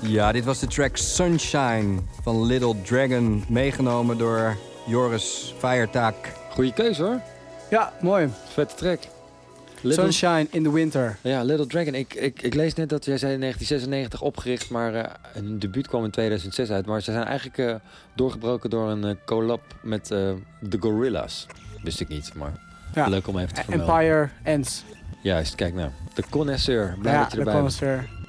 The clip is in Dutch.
Ja, dit was de track Sunshine van Little Dragon, meegenomen door Joris Feiertaak. Goeie keuze hoor. Ja, mooi. Vette track. Sunshine in the Winter. Ja, Little Dragon. Ik lees net dat jij zei in 1996 opgericht, maar een debuut kwam in 2006 uit. Maar ze zijn eigenlijk doorgebroken door een collab met The Gorillas. Wist ik niet, maar leuk om even te vermelden. Empire Ends. Juist, kijk nou. De Connoisseur. Blij dat je erbij bent. De Connoisseur.